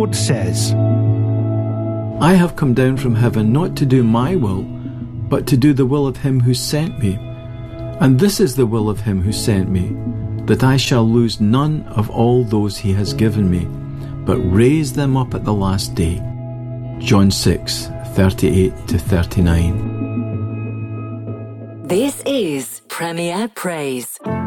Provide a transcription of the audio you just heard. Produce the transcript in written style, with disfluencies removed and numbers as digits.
Lord says, I have come down from heaven not to do my will, but to do the will of him who sent me. And this is the will of him who sent me, that I shall lose none of all those he has given me, but raise them up at the last day. John 6:38-39. This is Premier Praise.